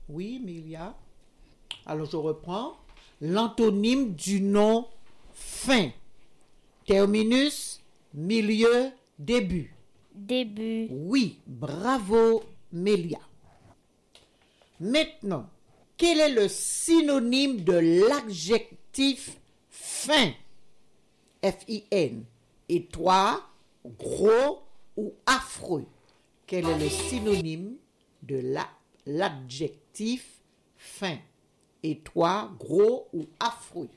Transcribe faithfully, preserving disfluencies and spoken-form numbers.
Oui, Milia. Alors, je reprends. L'antonyme du nom fin. Terminus, milieu, début. Début. Oui, bravo, Mélia. Maintenant, quel est le synonyme de l'adjectif fin? F I N. Étroit, gros ou affreux? Quel est le synonyme de la, l'adjectif fin? Étroit, gros ou affreux?